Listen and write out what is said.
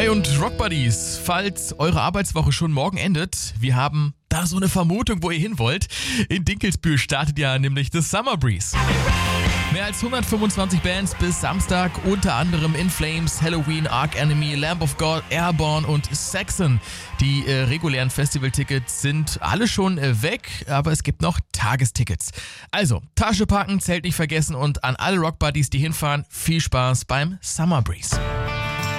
Hey und Rock Buddies, falls eure Arbeitswoche schon morgen endet, wir haben da so eine Vermutung, wo ihr hin wollt. In Dinkelsbühl startet ja nämlich The Summer Breeze. Mehr als 125 Bands bis Samstag, unter anderem In Flames, Halloween, Arch Enemy, Lamb of God, Airborne und Saxon. Die regulären Festivaltickets sind alle schon weg, aber es gibt noch Tagestickets. Also, Tasche packen, Zelt nicht vergessen und an alle Rock Buddies, die hinfahren, viel Spaß beim Summer Breeze.